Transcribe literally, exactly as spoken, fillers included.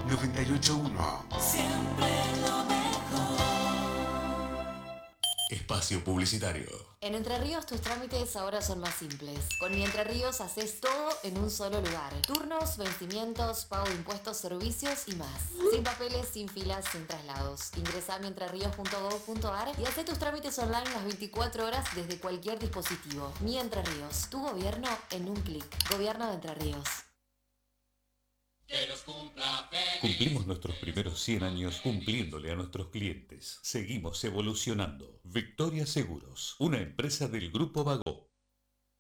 noventa y ocho punto uno. Siempre lo mejor. Espacio publicitario. En Entre Ríos tus trámites ahora son más simples. Con Mi Entre Ríos haces todo en un solo lugar. Turnos, vencimientos, pago de impuestos, servicios y más. Sin papeles, sin filas, sin traslados. Ingresá a mi entre ríos punto gov punto ar y haz tus trámites online las veinticuatro horas desde cualquier dispositivo. Mi Entre Ríos, tu gobierno en un clic. Gobierno de Entre Ríos. Que los cumpla feliz. Cumplimos nuestros primeros cien años cumpliéndole a nuestros clientes. Seguimos evolucionando. Victoria Seguros, una empresa del Grupo Vago.